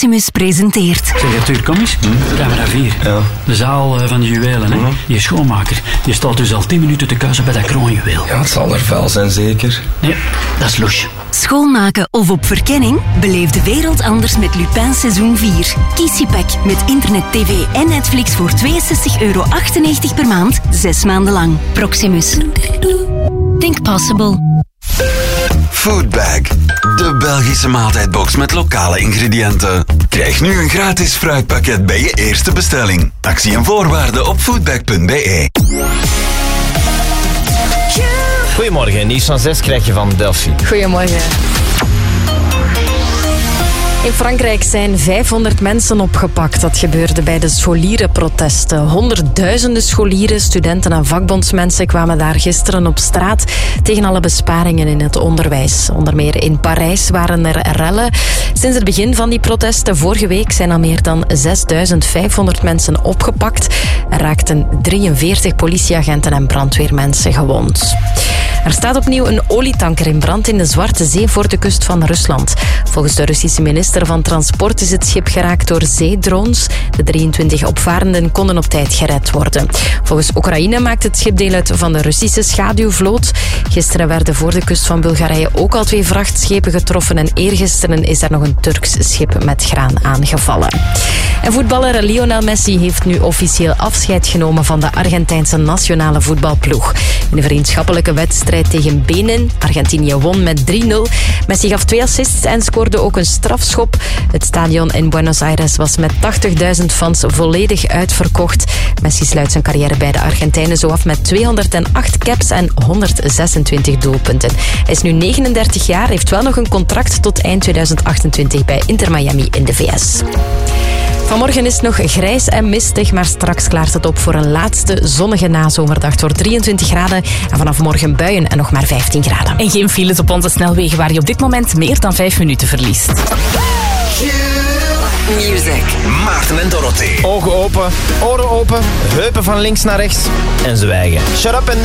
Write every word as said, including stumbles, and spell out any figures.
Proximus presenteert. Zeg, Arthur, kom eens. Hm? Camera vier. Ja. De zaal van de juwelen, hè. Hm. Je schoonmaker. Je staat dus al tien minuten te kuisen bij dat kroonjuweel. Ja, het zal er vuil zijn, zeker. Nee, dat is loes. Schoonmaken of op verkenning? Beleef de wereld anders met Lupin seizoen vier. Kies je pack met internet, tv en Netflix voor tweeënzestig euro achtennegentig per maand, zes maanden lang. Proximus. Think possible. Foodbag, de Belgische maaltijdbox met lokale ingrediënten. Krijg nu een gratis fruitpakket bij je eerste bestelling. Actie en voorwaarden op foodbag punt b e. Goedemorgen, nieuws van zes krijg je van Delphi. Goedemorgen. In Frankrijk zijn vijfhonderd mensen opgepakt. Dat gebeurde bij de scholierenprotesten. Honderdduizenden scholieren, studenten en vakbondsmensen kwamen daar gisteren op straat tegen alle besparingen in het onderwijs. Onder meer in Parijs waren er rellen. Sinds het begin van die protesten vorige week zijn al meer dan zesduizend vijfhonderd mensen opgepakt. Er raakten drieënveertig politieagenten en brandweermensen gewond. Er staat opnieuw een olietanker in brand in de Zwarte Zee voor de kust van Rusland. Volgens de Russische minister van Transport is het schip geraakt door zeedrones. De drieëntwintig opvarenden konden op tijd gered worden. Volgens Oekraïne maakt het schip deel uit van de Russische schaduwvloot. Gisteren werden voor de kust van Bulgarije ook al twee vrachtschepen getroffen en eergisteren is er nog een Turks schip met graan aangevallen. En voetballer Lionel Messi heeft nu officieel afscheid genomen van de Argentijnse nationale voetbalploeg. In de vriendschappelijke wedstrijd tegen Benin, Argentinië won met drie nul. Messi gaf twee assists en scoorde ook een strafschop. Het stadion in Buenos Aires was met tachtigduizend fans volledig uitverkocht. Messi sluit zijn carrière bij de Argentijnen zo af met tweehonderdacht caps en honderdzesentwintig doelpunten. Hij is nu negenendertig jaar, heeft wel nog een contract tot eind tweeduizend achtentwintig bij Inter Miami in de V S. Vanmorgen is het nog grijs en mistig, maar straks klaart het op voor een laatste zonnige nazomerdag. Het wordt drieëntwintig graden en vanaf morgen buien en nog maar vijftien graden. En geen files op onze snelwegen waar je op dit moment meer dan vijf minuten verliest. Music. Maarten en Dorothee. Ogen open, oren open, heupen van links naar rechts en zwijgen. Shut up en